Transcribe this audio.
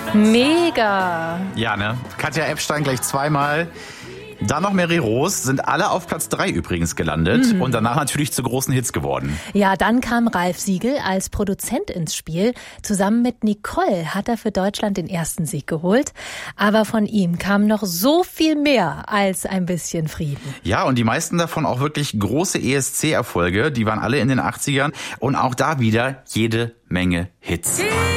Mega. Ja, ne? Katja Epstein gleich zweimal. Dann noch Mary Rose, sind alle auf Platz 3 übrigens gelandet und danach natürlich zu großen Hits geworden. Ja, dann kam Ralf Siegel als Produzent ins Spiel. Zusammen mit Nicole hat er für Deutschland den ersten Sieg geholt. Aber von ihm kam noch so viel mehr als ein bisschen Frieden. Ja, und die meisten davon auch wirklich große ESC-Erfolge. Die waren alle in den 80ern und auch da wieder jede Menge Hits.